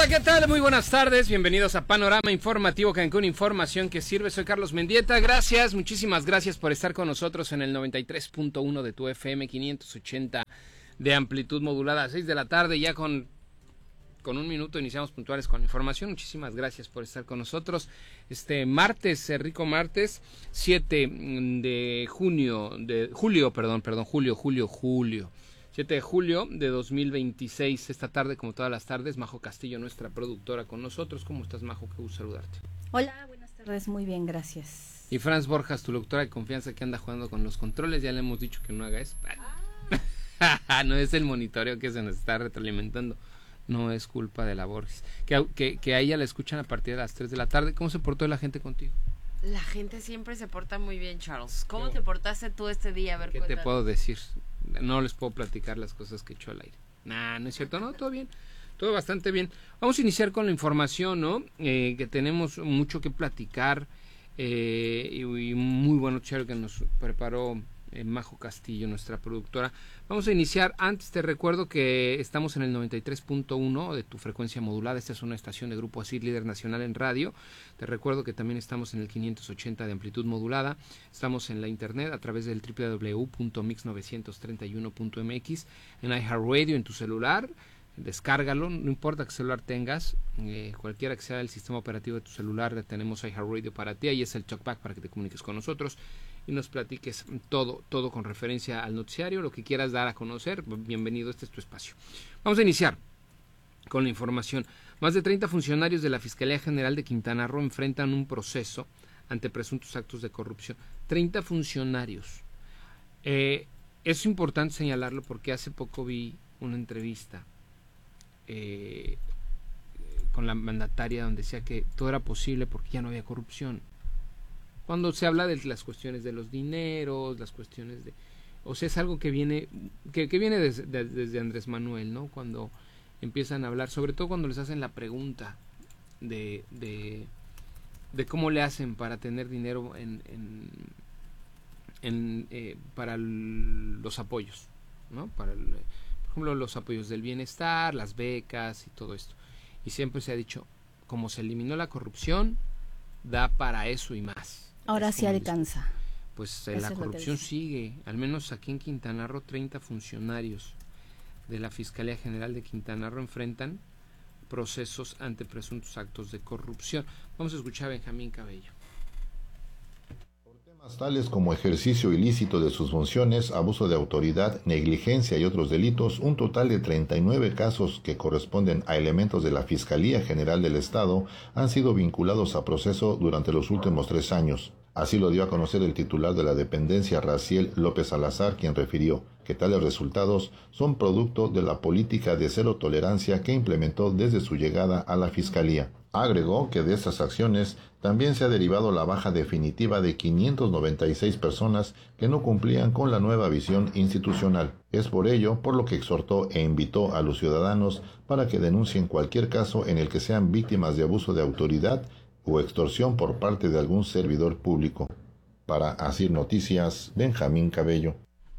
Hola, ¿qué tal? Muy buenas tardes, bienvenidos a Panorama Informativo Cancún, información que sirve. Soy Carlos Mendieta, gracias, muchísimas gracias por estar con nosotros en el 93.1 de tu FM, 580 de amplitud modulada, a 6 de la tarde, ya con un minuto iniciamos puntuales con la información. Muchísimas gracias por estar con nosotros este martes, rico martes, 7 de julio. 7 de julio de 2026, esta tarde, como todas las tardes, Majo Castillo, nuestra productora, con nosotros. ¿Cómo estás, Majo? Qué gusto saludarte. Hola, buenas tardes, muy bien, gracias. Y Franz Borjas, tu locutora de confianza, que anda jugando con los controles, ya le hemos dicho que no haga eso. No es el monitoreo que se nos está retroalimentando, no es culpa de la Borges. Que a ella la escuchan a partir de las 3 de la tarde. ¿Cómo se portó la gente contigo? La gente siempre se porta muy bien, Charles. ¿Cómo te portaste tú este día? A ver, ¿qué cuéntanos. te puedo decir? No les puedo platicar las cosas que he hecho al aire. No es cierto, no, todo bien, todo bastante bien. Vamos a iniciar con la información, ¿no? Que tenemos mucho que platicar y muy buen noticiario que nos preparó Majo Castillo, nuestra productora. Vamos a iniciar. Antes te recuerdo que estamos en el 93.1 de tu frecuencia modulada. Esta es una estación de Grupo ASIR, líder nacional en radio. Te recuerdo que también estamos en el 580 de amplitud modulada. Estamos en la internet a través del www.mix931.mx, en iHeartRadio, en tu celular. Descárgalo, no importa qué celular tengas, cualquiera que sea el sistema operativo de tu celular, tenemos iHeartRadio para ti. Ahí es el talkback para que te comuniques con nosotros y nos platiques todo con referencia al noticiario, lo que quieras dar a conocer. Bienvenido, este es tu espacio. Vamos a iniciar con la información. Más de 30 funcionarios de la Fiscalía General de Quintana Roo enfrentan un proceso ante presuntos actos de corrupción. 30 funcionarios. Es importante señalarlo porque hace poco vi una entrevista con la mandataria donde decía que todo era posible porque ya no había corrupción. Cuando se habla de las cuestiones de los dineros, las cuestiones de... O sea, es algo que viene desde Andrés Manuel, ¿no? Cuando empiezan a hablar, sobre todo cuando les hacen la pregunta de cómo le hacen para tener dinero para los apoyos, ¿no? Por ejemplo, los apoyos del bienestar, las becas y todo esto. Y siempre se ha dicho, como se eliminó la corrupción, da para eso y más. Ahora sí alcanza. Pues la corrupción sigue, al menos aquí en Quintana Roo, 30 funcionarios de la Fiscalía General de Quintana Roo enfrentan procesos ante presuntos actos de corrupción. Vamos a escuchar a Benjamín Cabello. Tales como ejercicio ilícito de sus funciones, abuso de autoridad, negligencia y otros delitos, un total de 39 casos que corresponden a elementos de la Fiscalía General del Estado han sido vinculados a proceso durante los últimos 3 años. Así lo dio a conocer el titular de la dependencia, Raciel López Salazar, quien refirió que tales resultados son producto de la política de cero tolerancia que implementó desde su llegada a la Fiscalía. Agregó que de estas acciones también se ha derivado la baja definitiva de 596 personas que no cumplían con la nueva visión institucional. Es por ello por lo que exhortó e invitó a los ciudadanos para que denuncien cualquier caso en el que sean víctimas de abuso de autoridad o extorsión por parte de algún servidor público. Para ASIR Noticias, Benjamín Cabello.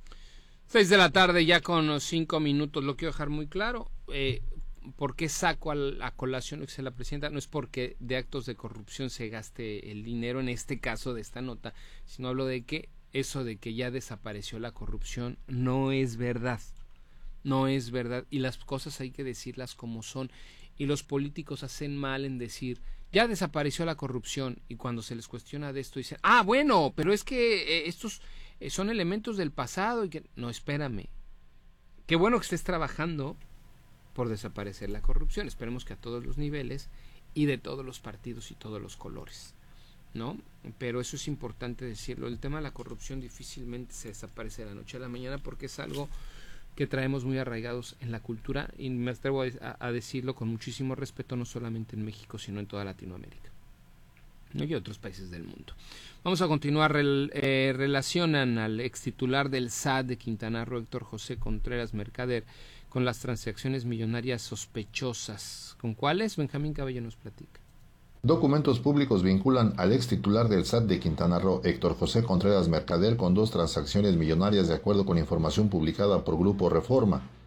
6 de la tarde, ya con 5 minutos. Lo quiero dejar muy claro. ¿Por qué saco a la colación lo que dice la presidenta? No es porque de actos de corrupción se gaste el dinero, en este caso de esta nota, sino hablo de que eso de que ya desapareció la corrupción no es verdad. No es verdad. Y las cosas hay que decirlas como son. Y los políticos hacen mal en decir, ya desapareció la corrupción. Y cuando se les cuestiona de esto dicen, bueno, pero es que estos son elementos del pasado. Y que no, espérame. Qué bueno que estés trabajando por desaparecer la corrupción. Esperemos que a todos los niveles y de todos los partidos y todos los colores, ¿no? Pero eso es importante decirlo. El tema de la corrupción difícilmente se desaparece de la noche a la mañana porque es algo que traemos muy arraigados en la cultura y me atrevo a decirlo con muchísimo respeto, no solamente en México, sino en toda Latinoamérica, ¿no? Y otros países del mundo. Vamos a continuar. Relacionan al ex titular del SAT de Quintana Roo, Héctor José Contreras Mercader, con las transacciones millonarias sospechosas. ¿Con cuáles? Benjamín Cabello nos platica. Documentos públicos vinculan al ex titular del SAT de Quintana Roo, Héctor José Contreras Mercader, con 2 transacciones millonarias de acuerdo con información publicada por Grupo Reforma.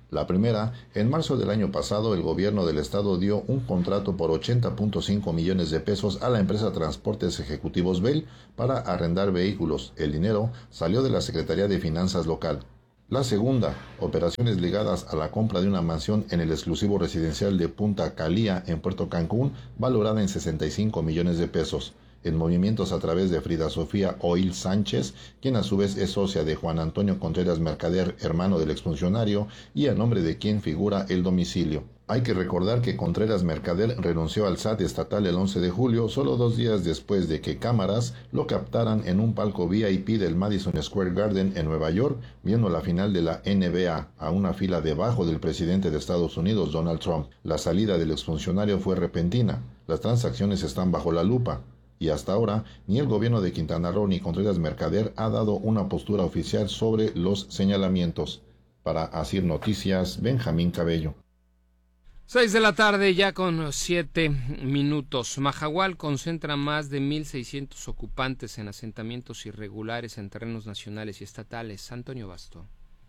La primera, en marzo del año pasado, el gobierno del estado dio un contrato por 80.5 millones de pesos a la empresa Transportes Ejecutivos Bell para arrendar vehículos. El dinero salió de la Secretaría de Finanzas local. La segunda, operaciones ligadas a la compra de una mansión en el exclusivo residencial de Punta Calía en Puerto Cancún, valorada en 65 millones de pesos. En movimientos a través de Frida Sofía Oil Sánchez, quien a su vez es socia de Juan Antonio Contreras Mercader, hermano del exfuncionario, y a nombre de quien figura el domicilio. Hay que recordar que Contreras Mercader renunció al SAT estatal el 11 de julio, solo 2 días después de que cámaras lo captaran en un palco VIP del Madison Square Garden en Nueva York, viendo la final de la NBA, a una fila debajo del presidente de Estados Unidos, Donald Trump. La salida del exfuncionario fue repentina. Las transacciones están bajo la lupa. Y hasta ahora, ni el gobierno de Quintana Roo ni Contreras Mercader ha dado una postura oficial sobre los señalamientos. Para Asir Noticias, Benjamín Cabello. 6 de la tarde, ya con 7 minutos. Mahahual concentra más de 1,600 ocupantes en asentamientos irregulares en terrenos nacionales y estatales. Antonio Basto.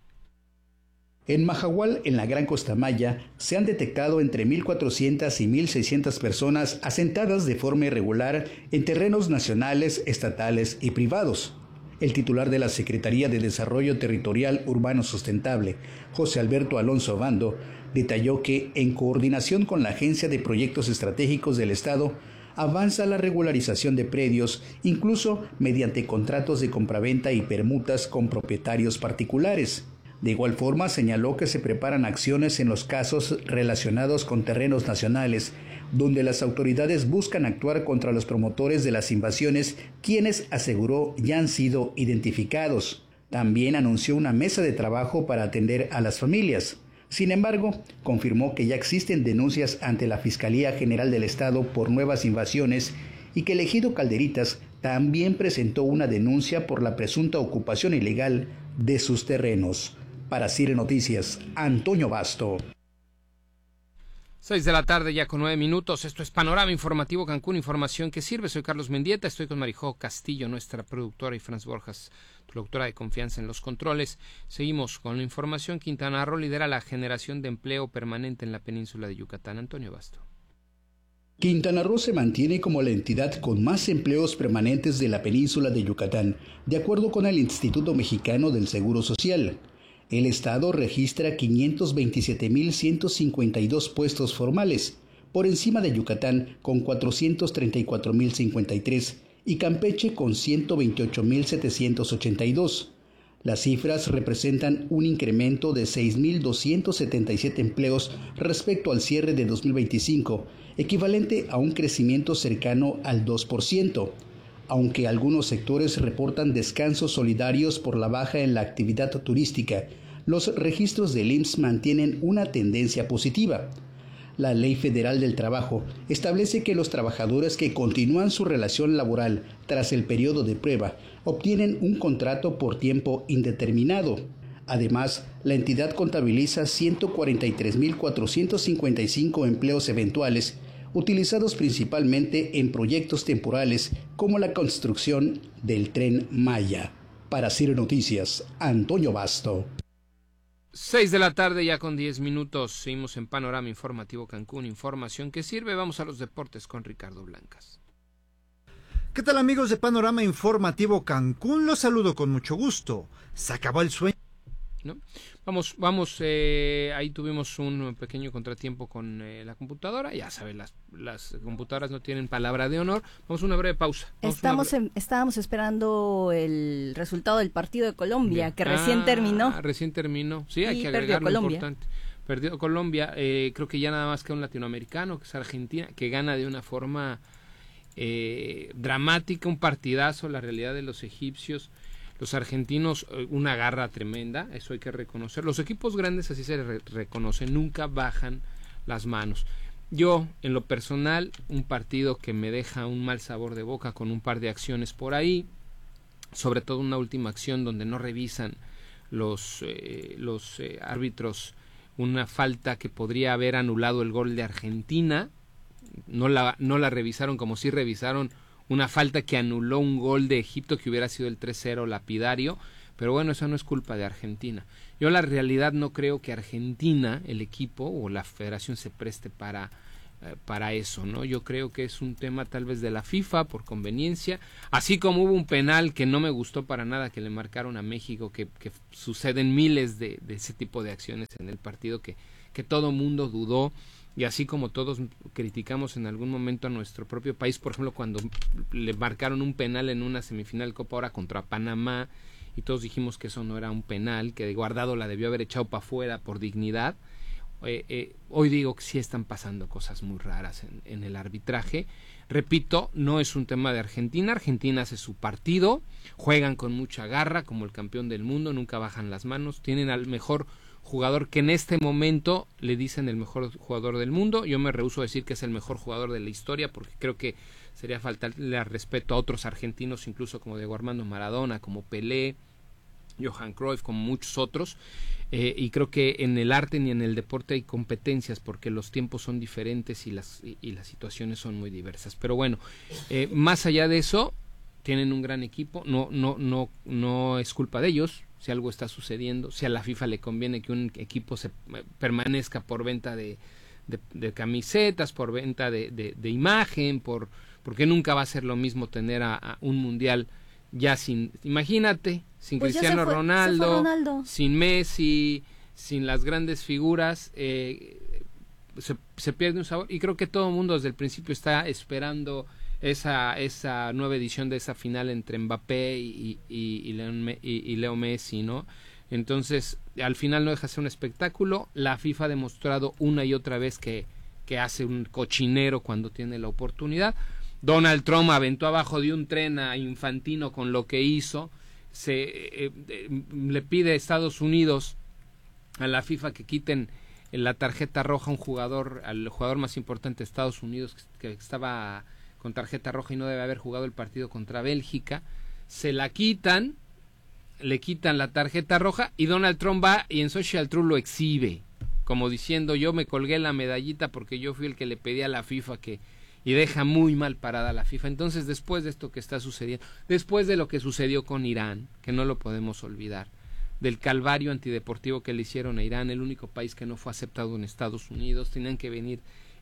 En Mahahual, en la Gran Costa Maya, se han detectado entre 1,400 y 1,600 personas asentadas de forma irregular en terrenos nacionales, estatales y privados. El titular de la Secretaría de Desarrollo Territorial Urbano Sustentable, José Alberto Alonso Bando, detalló que, en coordinación con la Agencia de Proyectos Estratégicos del Estado, avanza la regularización de predios, incluso mediante contratos de compraventa y permutas con propietarios particulares. De igual forma, señaló que se preparan acciones en los casos relacionados con terrenos nacionales, donde las autoridades buscan actuar contra los promotores de las invasiones, quienes, aseguró, ya han sido identificados. También anunció una mesa de trabajo para atender a las familias. Sin embargo, confirmó que ya existen denuncias ante la Fiscalía General del Estado por nuevas invasiones y que el ejido Calderitas también presentó una denuncia por la presunta ocupación ilegal de sus terrenos. Para CIRE Noticias, Antonio Basto. 6 de la tarde, ya con 9 minutos. Esto es Panorama Informativo Cancún, información que sirve. Soy Carlos Mendieta, estoy con Marijó Castillo, nuestra productora, y Franz Borjas, productora de confianza en los controles. Seguimos con la información. Quintana Roo lidera la generación de empleo permanente en la península de Yucatán. Antonio Basto. Quintana Roo se mantiene como la entidad con más empleos permanentes de la península de Yucatán, de acuerdo con el Instituto Mexicano del Seguro Social. El estado registra 527,152 puestos formales, por encima de Yucatán con 434,053 y Campeche con 128,782. Las cifras representan un incremento de 6,277 empleos respecto al cierre de 2025, equivalente a un crecimiento cercano al 2%. Aunque algunos sectores reportan descansos solidarios por la baja en la actividad turística, los registros del IMSS mantienen una tendencia positiva. La Ley Federal del Trabajo establece que los trabajadores que continúan su relación laboral tras el periodo de prueba obtienen un contrato por tiempo indeterminado. Además, la entidad contabiliza 143,455 empleos eventuales, utilizados principalmente en proyectos temporales como la construcción del Tren Maya. Para CIRE Noticias, Antonio Basto. 6 de la tarde, ya con 10 minutos. Seguimos en Panorama Informativo Cancún, información que sirve. Vamos a los deportes con Ricardo Blancas. ¿Qué tal, amigos de Panorama Informativo Cancún? Los saludo con mucho gusto. Se acabó el sueño, ¿no? Vamos, ahí tuvimos un pequeño contratiempo con la computadora. Ya saben, las computadoras no tienen palabra de honor. Vamos a una breve pausa. Estábamos esperando el resultado del partido de Colombia, que recién terminó. Recién terminó, sí, hay que agregar lo importante. Perdió Colombia, creo que ya nada más queda un latinoamericano, que es Argentina, que gana de una forma dramática, un partidazo. La realidad de los egipcios, los argentinos, una garra tremenda, eso hay que reconocer. Los equipos grandes así se reconocen, nunca bajan las manos. Yo, en lo personal, un partido que me deja un mal sabor de boca con un par de acciones por ahí, sobre todo una última acción donde no revisan los árbitros una falta que podría haber anulado el gol de Argentina. No la revisaron, como si revisaron una falta que anuló un gol de Egipto que hubiera sido el 3-0 lapidario. Pero bueno, eso no es culpa de Argentina. Yo la realidad no creo que Argentina, el equipo o la federación se preste para eso, ¿no? Yo creo que es un tema tal vez de la FIFA por conveniencia, así como hubo un penal que no me gustó para nada que le marcaron a México, que suceden miles de ese tipo de acciones en el partido que todo mundo dudó, y así como todos criticamos en algún momento a nuestro propio país, por ejemplo, cuando le marcaron un penal en una semifinal de Copa Oro contra Panamá, y todos dijimos que eso no era un penal, que Guardado la debió haber echado para afuera por dignidad. Hoy digo que sí están pasando cosas muy raras en el arbitraje. Repito, no es un tema de Argentina. Argentina hace su partido, juegan con mucha garra como el campeón del mundo, nunca bajan las manos, tienen al mejor jugador que en este momento le dicen el mejor jugador del mundo. Yo me rehúso a decir que es el mejor jugador de la historia, porque creo que sería faltarle al respeto a otros argentinos, incluso como Diego Armando Maradona, como Pelé, Johan Cruyff, como muchos otros. Y creo que en el arte ni en el deporte hay competencias, porque los tiempos son diferentes y las situaciones son muy diversas. Pero bueno, más allá de eso, tienen un gran equipo. No es culpa de ellos si algo está sucediendo. Si a la FIFA le conviene que un equipo se permanezca por venta de camisetas, por venta de imagen, porque nunca va a ser lo mismo tener a un mundial ya sin, imagínate, sin pues Cristiano Ronaldo, sin Messi, sin las grandes figuras, se pierde un sabor, y creo que todo el mundo desde el principio está esperando esa nueva edición de esa final entre Mbappé y Leo Messi, ¿no? Entonces, al final no deja de ser un espectáculo. La FIFA ha demostrado una y otra vez que hace un cochinero cuando tiene la oportunidad. Donald Trump aventó abajo de un tren a Infantino con lo que hizo. Le pide a Estados Unidos, a la FIFA, que quiten la tarjeta roja a al jugador más importante de Estados Unidos, que estaba con tarjeta roja y no debe haber jugado el partido contra Bélgica. Se la quitan, le quitan la tarjeta roja, y Donald Trump va y en Social Truth lo exhibe, como diciendo: yo me colgué la medallita porque yo fui el que le pedí a la FIFA y deja muy mal parada a la FIFA. Entonces, después de esto que está sucediendo, después de lo que sucedió con Irán, que no lo podemos olvidar, del calvario antideportivo que le hicieron a Irán, el único país que no fue aceptado en Estados Unidos, tenían que venir.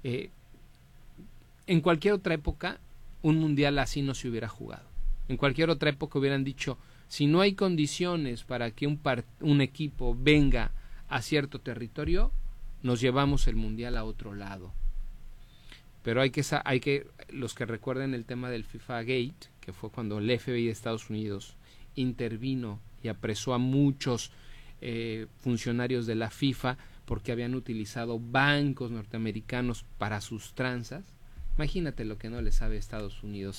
En cualquier otra época, un mundial así no se hubiera jugado. En cualquier otra época hubieran dicho: si no hay condiciones para que un equipo venga a cierto territorio, nos llevamos el mundial a otro lado. Pero hay que los que recuerden el tema del FIFA Gate, que fue cuando el FBI de Estados Unidos intervino y apresó a muchos funcionarios de la FIFA porque habían utilizado bancos norteamericanos para sus tranzas. Imagínate lo que no le sabe Estados Unidos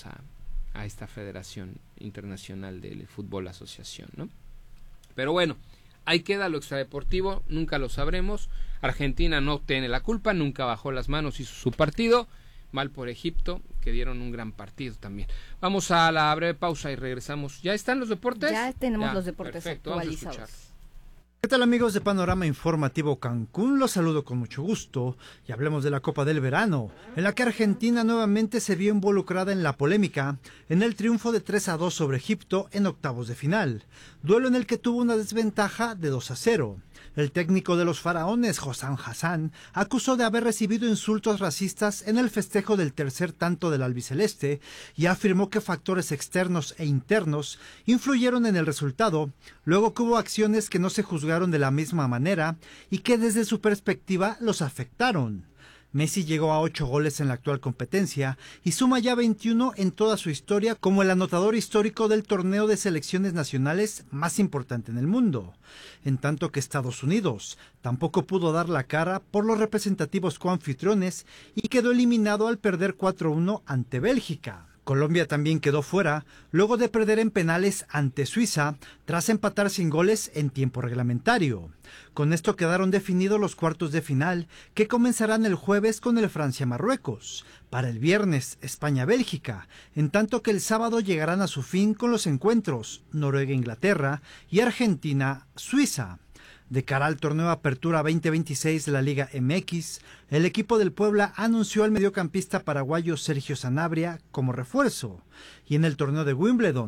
a esta Federación Internacional del Fútbol Asociación, ¿no? Pero bueno, ahí queda lo extradeportivo, nunca lo sabremos. Argentina no tiene la culpa, nunca bajó las manos, hizo su partido. Mal por Egipto, que dieron un gran partido también. Vamos a la breve pausa y regresamos. ¿Ya están los deportes? Ya tenemos los deportes perfecto, actualizados. ¿Qué tal, amigos de Panorama Informativo Cancún? Los saludo con mucho gusto y hablemos de la Copa del Verano, en la que Argentina nuevamente se vio involucrada en la polémica en el triunfo de 3-2 sobre Egipto en octavos de final, duelo en el que tuvo una desventaja de 2-0. El técnico de los faraones, Hossam Hassan, acusó de haber recibido insultos racistas en el festejo del tercer tanto del albiceleste y afirmó que factores externos e internos influyeron en el resultado, luego que hubo acciones que no se juzgaron de la misma manera y que desde su perspectiva los afectaron. Messi llegó a 8 goles en la actual competencia y suma ya 21 en toda su historia como el anotador histórico del torneo de selecciones nacionales más importante en el mundo, en tanto que Estados Unidos tampoco pudo dar la cara por los representativos coanfitriones y quedó eliminado al perder 4-1 ante Bélgica. Colombia también quedó fuera, luego de perder en penales ante Suiza, tras empatar sin goles en tiempo reglamentario. Con esto quedaron definidos los cuartos de final, que comenzarán el jueves con el Francia-Marruecos. Para el viernes, España-Bélgica, en tanto que el sábado llegarán a su fin con los encuentros Noruega-Inglaterra y Argentina-Suiza. De cara al torneo Apertura 2026 de la Liga MX, el equipo del Puebla anunció al mediocampista paraguayo Sergio Sanabria como refuerzo, y en el torneo de Wimbledon,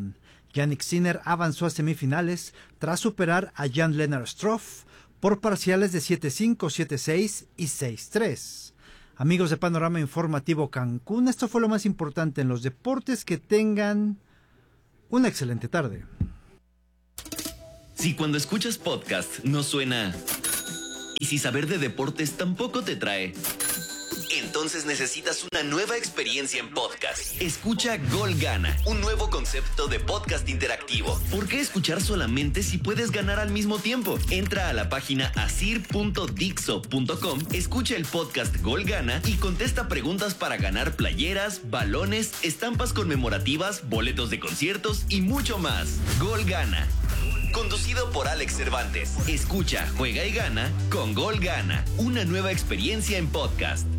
Jannik Sinner avanzó a semifinales tras superar a Jan-Lennard Struff por parciales de 7-5, 7-6 y 6-3. Amigos de Panorama Informativo Cancún, esto fue lo más importante en los deportes. Que tengan una excelente tarde. Si cuando escuchas podcast no suena, y si saber de deportes tampoco te trae, entonces necesitas una nueva experiencia en podcast. Escucha Gol Gana, un nuevo concepto de podcast interactivo. ¿Por qué escuchar solamente si puedes ganar al mismo tiempo? Entra a la página asir.dixo.com, escucha el podcast Gol Gana y contesta preguntas para ganar playeras, balones, estampas conmemorativas, boletos de conciertos y mucho más. Gol Gana. Conducido por Alex Cervantes. Escucha, juega y gana con Gol Gana, una nueva experiencia en podcast.